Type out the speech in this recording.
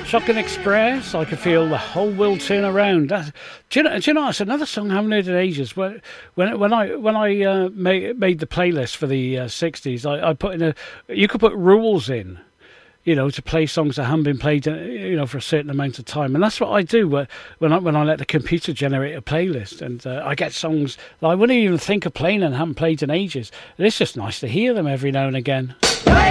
Shotgun Express, I Can Feel the Whole World Turn Around. Do you know, it's another song I haven't heard in ages. When I made the playlist for the 60s, I put in you could put rules in, to play songs that haven't been played, for a certain amount of time. And that's what I do when I let the computer generate a playlist. And I get songs that I wouldn't even think of playing and haven't played in ages. And it's just nice to hear them every now and again.